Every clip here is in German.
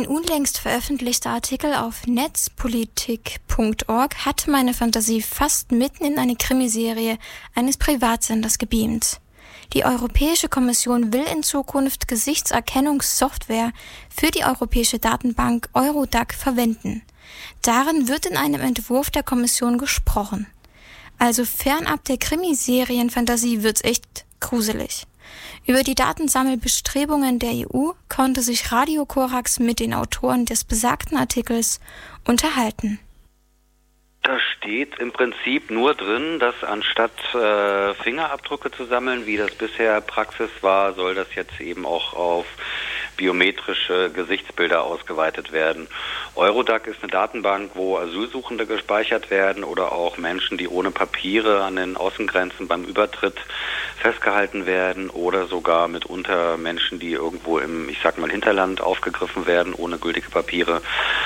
Ein unlängst veröffentlichter Artikel auf netzpolitik.org hat meine Fantasie fast mitten in eine Krimiserie eines Privatsenders gebeamt. Die Europäische Kommission will in Zukunft Gesichtserkennungssoftware für die europäische Datenbank Eurodac verwenden. Darin wird in einem Entwurf der Kommission gesprochen. Also fernab der Krimiserienfantasie wird's echt gruselig. Über die Datensammelbestrebungen der EU konnte sich Radio Korax mit den Autoren des besagten Artikels unterhalten. Da steht im Prinzip nur drin, dass anstatt Fingerabdrücke zu sammeln, wie das bisher Praxis war, soll das jetzt eben auch auf biometrische Gesichtsbilder ausgeweitet werden. Eurodac ist eine Datenbank, wo Asylsuchende gespeichert werden oder auch Menschen, die ohne Papiere an den Außengrenzen beim Übertritt festgehalten werden oder sogar mitunter Menschen, die irgendwo im, Hinterland aufgegriffen werden, ohne gültige Papiere.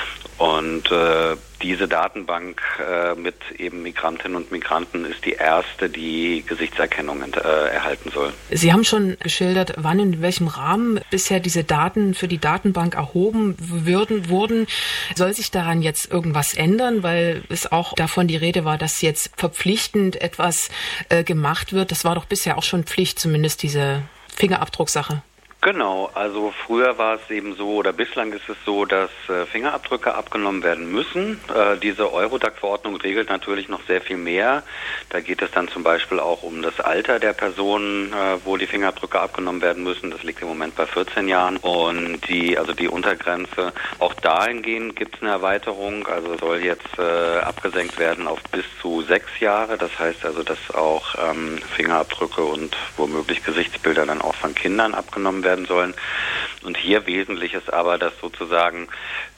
Und diese Datenbank mit eben Migrantinnen und Migranten ist die erste, die Gesichtserkennung erhalten soll. Sie haben schon geschildert, wann und in welchem Rahmen bisher diese Daten für die Datenbank erhoben wurden. Soll sich daran jetzt irgendwas ändern, weil es auch davon die Rede war, dass jetzt verpflichtend etwas gemacht wird? Das war doch bisher auch schon Pflicht, zumindest diese Fingerabdrucksache. Genau, also früher war es eben so, oder bislang ist es so, dass Fingerabdrücke abgenommen werden müssen. Diese Eurodac-Verordnung regelt natürlich noch sehr viel mehr. Da geht es dann zum Beispiel auch um das Alter der Personen, wo die Fingerabdrücke abgenommen werden müssen. Das liegt im Moment bei 14 Jahren. Und die Untergrenze, auch dahingehend gibt es eine Erweiterung. Also soll jetzt abgesenkt werden auf bis zu 6 Jahre. Das heißt also, dass auch Fingerabdrücke und womöglich Gesichtsbilder dann auch von Kindern abgenommen werden sollen. Und hier wesentlich ist aber, dass sozusagen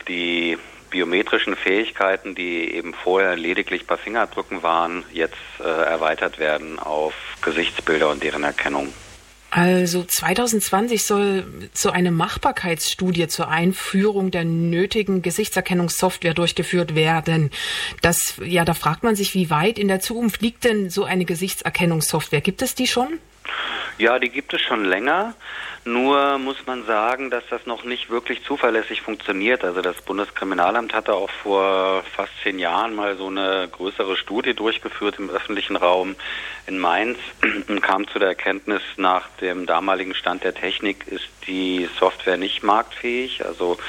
die biometrischen Fähigkeiten, die eben vorher lediglich bei Fingerabdrücken waren, jetzt erweitert werden auf Gesichtsbilder und deren Erkennung. Also 2020 soll so eine Machbarkeitsstudie zur Einführung der nötigen Gesichtserkennungssoftware durchgeführt werden. Da fragt man sich, wie weit in der Zukunft liegt denn so eine Gesichtserkennungssoftware? Gibt es die schon? Ja, die gibt es schon länger. Nur muss man sagen, dass das noch nicht wirklich zuverlässig funktioniert. Also das Bundeskriminalamt hatte auch vor fast 10 Jahren mal so eine größere Studie durchgeführt im öffentlichen Raum in Mainz und kam zu der Erkenntnis, nach dem damaligen Stand der Technik ist die Software nicht marktfähig. Also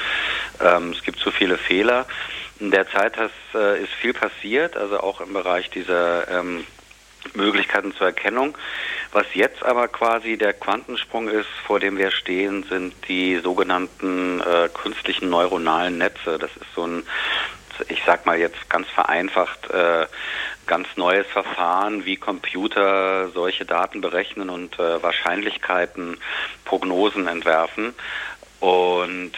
es gibt zu viele Fehler. In der Zeit ist viel passiert, also auch im Bereich dieser Möglichkeiten zur Erkennung. Was jetzt aber quasi der Quantensprung ist, vor dem wir stehen, sind die sogenannten künstlichen neuronalen Netze. Das ist so ein, ich sag mal jetzt ganz vereinfacht, ganz neues Verfahren, wie Computer solche Daten berechnen und Wahrscheinlichkeiten, Prognosen entwerfen. Und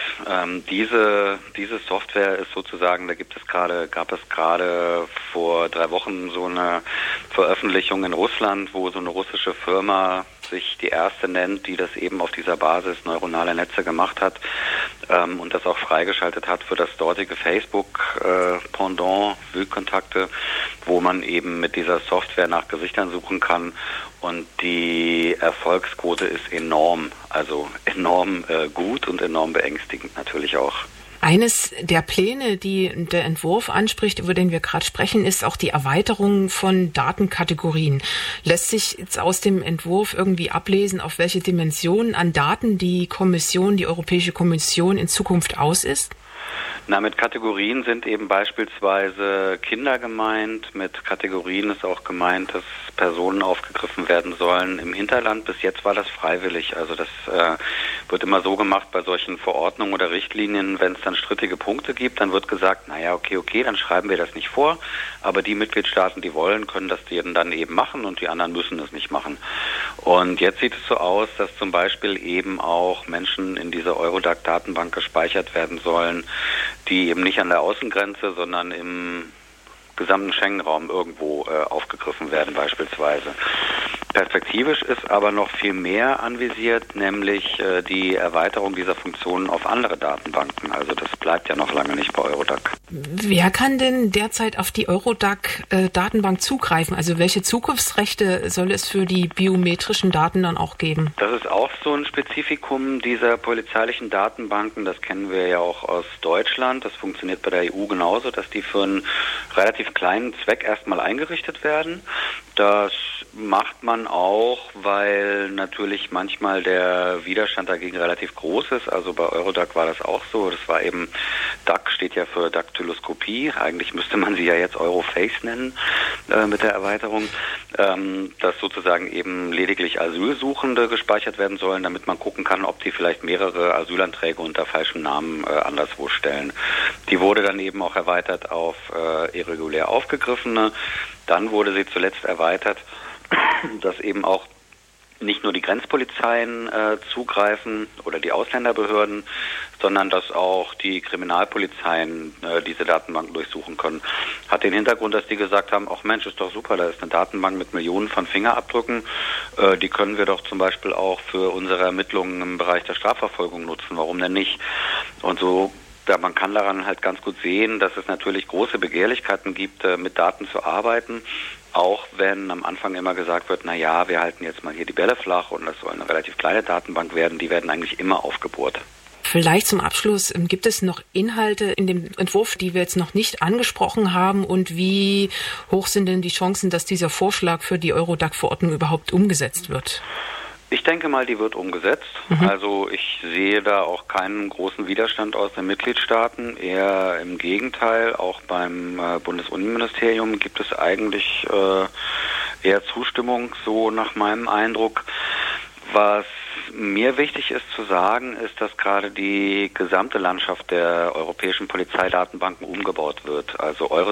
diese Software ist sozusagen, gab es gerade vor 3 Wochen so eine Veröffentlichung in Russland, wo so eine russische Firma sich die erste nennt, die das eben auf dieser Basis neuronale Netze gemacht hat und das auch freigeschaltet hat für das dortige Facebook-Pendant, Wildkontakte, wo man eben mit dieser Software nach Gesichtern suchen kann. Und die Erfolgsquote ist enorm, also enorm gut und enorm beängstigend natürlich auch. Eines der Pläne, die der Entwurf anspricht, über den wir gerade sprechen, ist auch die Erweiterung von Datenkategorien. Lässt sich jetzt aus dem Entwurf irgendwie ablesen, auf welche Dimensionen an Daten die Europäische Kommission in Zukunft aus ist? Na, mit Kategorien sind eben beispielsweise Kinder gemeint. Mit Kategorien ist auch gemeint, dass Personen aufgegriffen werden sollen im Hinterland. Bis jetzt war das freiwillig. Also das wird immer so gemacht bei solchen Verordnungen oder Richtlinien, wenn es dann strittige Punkte gibt, dann wird gesagt, naja, okay, dann schreiben wir das nicht vor. Aber die Mitgliedstaaten, die wollen, können das dann eben machen und die anderen müssen es nicht machen. Und jetzt sieht es so aus, dass zum Beispiel eben auch Menschen in dieser Eurodac-Datenbank gespeichert werden sollen, die eben nicht an der Außengrenze, sondern im gesamten Schengen-Raum irgendwo aufgegriffen werden beispielsweise. Perspektivisch ist aber noch viel mehr anvisiert, nämlich die Erweiterung dieser Funktionen auf andere Datenbanken. Also das bleibt ja noch lange nicht bei Eurodac. Wer kann denn derzeit auf die Eurodac-Datenbank zugreifen? Also welche Zukunftsrechte soll es für die biometrischen Daten dann auch geben? Das ist auch so ein Spezifikum dieser polizeilichen Datenbanken. Das kennen wir ja auch aus Deutschland. Das funktioniert bei der EU genauso, dass die für einen relativ kleinen Zweck erstmal eingerichtet werden. Das macht man auch, weil natürlich manchmal der Widerstand dagegen relativ groß ist. Also bei Eurodac war das auch so. Das war eben, DAC steht ja für Daktyloskopie. Eigentlich müsste man sie ja jetzt Euroface nennen mit der Erweiterung. Dass sozusagen eben lediglich Asylsuchende gespeichert werden sollen, damit man gucken kann, ob die vielleicht mehrere Asylanträge unter falschem Namen anderswo stellen. Die wurde dann eben auch erweitert auf irregulär Aufgegriffene. Dann wurde sie zuletzt erweitert, dass eben auch nicht nur die Grenzpolizeien zugreifen oder die Ausländerbehörden, sondern dass auch die Kriminalpolizeien diese Datenbanken durchsuchen können. Hat den Hintergrund, dass die gesagt haben, ach Mensch, ist doch super, da ist eine Datenbank mit Millionen von Fingerabdrücken, die können wir doch zum Beispiel auch für unsere Ermittlungen im Bereich der Strafverfolgung nutzen, warum denn nicht? Und so, ja, man kann daran halt ganz gut sehen, dass es natürlich große Begehrlichkeiten gibt, mit Daten zu arbeiten, auch wenn am Anfang immer gesagt wird, na ja, wir halten jetzt mal hier die Bälle flach und das soll eine relativ kleine Datenbank werden, die werden eigentlich immer aufgebohrt. Vielleicht zum Abschluss, gibt es noch Inhalte in dem Entwurf, die wir jetzt noch nicht angesprochen haben, und wie hoch sind denn die Chancen, dass dieser Vorschlag für die Eurodac-Verordnung überhaupt umgesetzt wird? Ich denke mal, die wird umgesetzt. Also ich sehe da auch keinen großen Widerstand aus den Mitgliedstaaten. Eher im Gegenteil, auch beim Bundesinnenministerium gibt es eigentlich eher Zustimmung, so nach meinem Eindruck. Was mir wichtig ist zu sagen, ist, dass gerade die gesamte Landschaft der europäischen Polizeidatenbanken umgebaut wird. Also